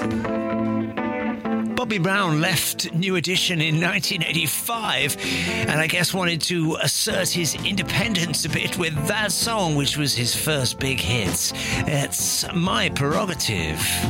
Bobby Brown left New Edition in 1985 and I guess wanted to assert his independence a bit with that song, which was his first big hit. It's My Prerogative.